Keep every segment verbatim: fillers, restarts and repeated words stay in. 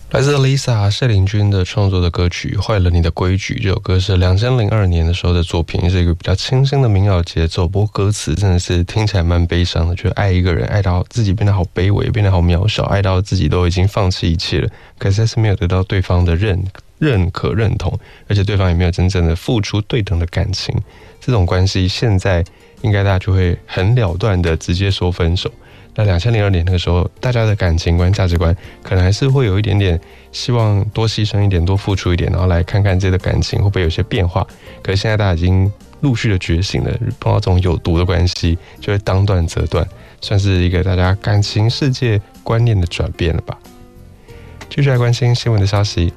来自 Lisa 谢玲君的创作的歌曲《坏了你的规矩》，这首歌是两千零二年的时候的作品，是一个比较清新的民谣节奏，不过歌词真的是听起来蛮悲伤的，就是爱一个人爱到自己变得好卑微，变得好渺小，爱到自己都已经放弃一切了，可是还是没有得到对方的认认可认同，而且对方也没有真正的付出对等的感情，这种关系现在应该大家就会很了断的直接说分手。那两千零二年那个时候，大家的感情观、价值观可能还是会有一点点希望多牺牲一点、多付出一点，然后来看看自己的感情会不会有些变化。可是现在大家已经陆续的觉醒了，碰到这种有毒的关系，就会当断则断，算是一个大家感情世界观念的转变了吧。继续来关心新闻的消息。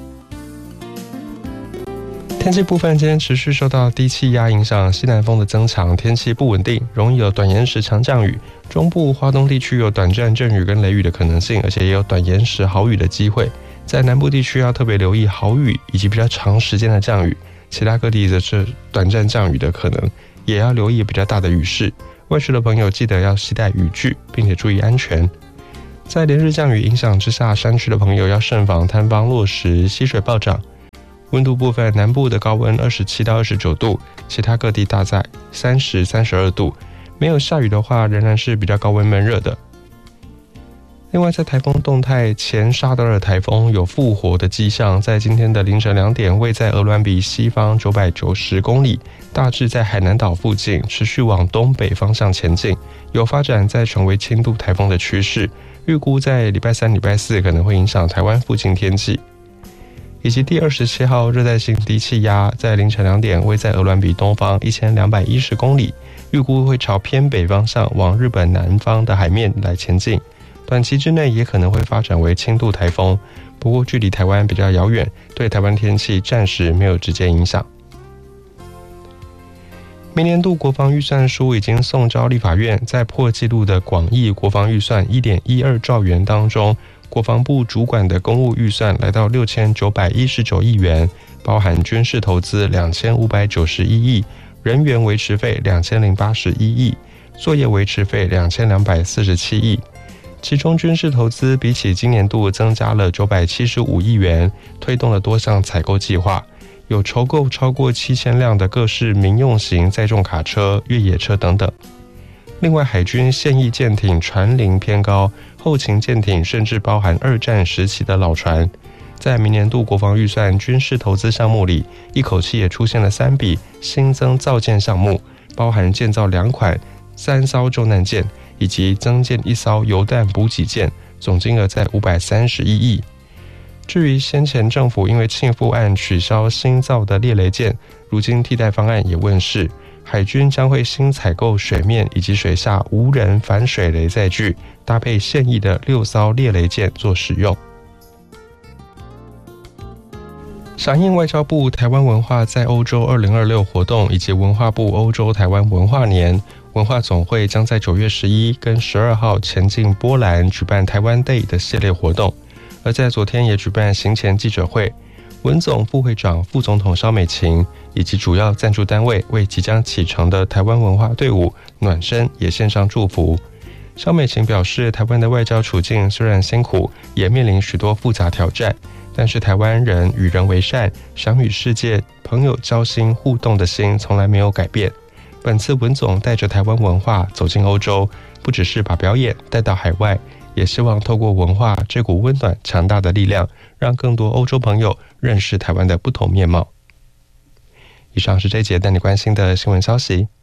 天气部分，今天持续受到低气压影响，西南风的增强，天气不稳定，容易有短延时强降雨。中部、花东地区有短暂阵雨跟雷雨的可能性，而且也有短延时豪雨的机会。在南部地区要特别留意豪雨以及比较长时间的降雨，其他各地则是短暂降雨的可能，也要留意比较大的雨势。外出的朋友记得要携带雨具，并且注意安全。在连日降雨影响之下，山区的朋友要慎防坍方落石、溪水暴涨。温度部分，南部的高温二十七到二十九度，其他各地大在三十、三十二度。没有下雨的话，仍然是比较高温闷热的。另外，在台风动态前，沙德尔台风有复活的迹象，在今天的凌晨两点，位在鹅銮鼻西方九百九十公里，大致在海南岛附近，持续往东北方向前进，有发展在成为轻度台风的趋势。预估在礼拜三、礼拜四可能会影响台湾附近天气。以及第二十七号热带性低气压在凌晨两点位在鹅銮鼻东方一千两百一十公里，预估会朝偏北方向往日本南方的海面来前进，短期之内也可能会发展为轻度台风，不过距离台湾比较遥远，对台湾天气暂时没有直接影响。明年度国防预算书已经送交立法院，在破纪录的广义国防预算 一点一二兆元当中，国防部主管的公务预算来到六千九百一十九亿元，包含军事投资两千五百九十一亿，人员维持费两千零八十一亿，作业维持费两千两百四十七亿。其中军事投资比起今年度增加了九百七十五亿元，推动了多项采购计划，有筹购超过七千辆的各式民用型载重卡车、越野车等等。另外，海军现役舰艇船龄偏高，后勤舰艇甚至包含二战时期的老船。在明年度国防预算军事投资项目里，一口气也出现了三笔新增造舰项目，包含建造两款三艘救难舰，以及增建一艘油弹补给舰，总金额在五百三十一亿。至于先前政府因为庆富案取消新造的猎雷舰，如今替代方案也问世，海军将会新采购水面以及水下无人反水雷载具，搭配现役的六艘猎雷舰做使用。响应外交部台湾文化在欧洲二零二六活动以及文化部欧洲台湾文化年，文化总会将在九月十一跟十二号前进波兰举办台湾 Day 的系列活动，而在昨天也举办行前记者会，文总副会长、副总统萧美琴以及主要赞助单位为即将启程的台湾文化队伍暖身，也献上祝福。萧美琴表示，台湾的外交处境虽然辛苦，也面临许多复杂挑战，但是台湾人与人为善，想与世界朋友交心互动的心从来没有改变。本次文总带着台湾文化走进欧洲，不只是把表演带到海外，也希望透过文化这股温暖强大的力量，让更多欧洲朋友认识台湾的不同面貌。以上是这一节带你关心的新闻消息。